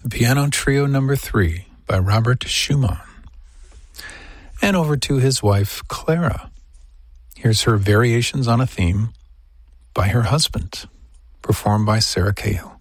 Piano Trio No. 3 by Robert Schumann. And over to his wife, Clara. Here's her Variations on a Theme by her husband, performed by Sarah Cahill.